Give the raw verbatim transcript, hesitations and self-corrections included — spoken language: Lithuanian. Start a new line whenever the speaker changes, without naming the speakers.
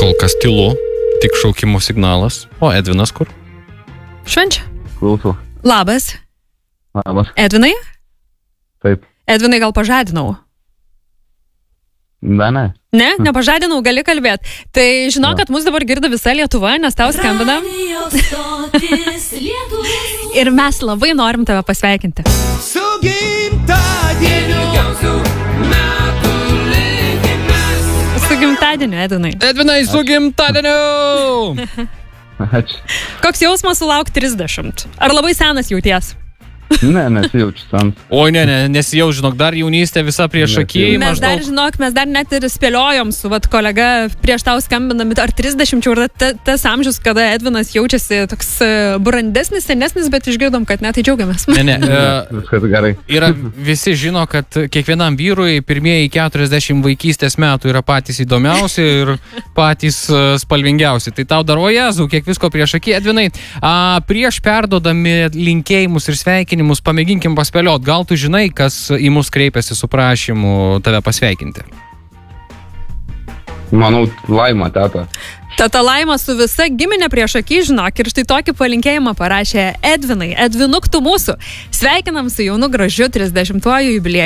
Kol kas tylu, tik šaukimų signalas. O Edvinas kur?
Švenčia.
Klausau.
Labas.
Labas.
Edvinai?
Taip.
Edvinai, gal pažadinau?
Ne, ne.
Ne, nepažadinau, gali kalbėti. Tai žinau, kad mus dabar girdi visa Lietuva, nes tau skambina. Ir mes labai norim tave pasveikinti.
Su gimtadieniu.
Su gimtadieniu, Edvinai.
Edvinai, su gimtadieniu!
Ačiū.
Koks jausmas sulaukti trisdešimt? Ar labai senas jauties?
Ne, nesijaučiu sen.
Oi, ne, ne, nesijau, žinok, dar jaunystė visa prieš akį.
Mes dar, žinok, mes dar net ir spėliojom su vat, kolega prieš tau skambinami, ar trisdešimt jau yra ta, tas amžius, kada Edvinas jaučiasi toks brandesnis, senesnis, bet išgirdom, kad ne, tai džiaugiamės.
Ne, ne.
Viskas gerai.
Yra, visi žino, kad kiekvienam vyrui pirmieji keturiasdešimt vaikystės metų yra patys įdomiausi ir patys spalvingiausi. Tai tau dar, o Jezu, kiek visko prieš akį. Edvinai, a, prieš perdodami linkėjimus ir sveikinimus, pamėginkim paspėliot. Gal tu žinai, kas į mus kreipiasi su prašymu tave pasveikinti?
Manau, Laima, teta.
Tata Laima su visa giminė prieš akį, žinok, ir štai tokį palinkėjimą parašė Edvinai. Edvinuk tu mūsų. Sveikinam su jaunu gražiu trisdešimtuoju jubiliejumi.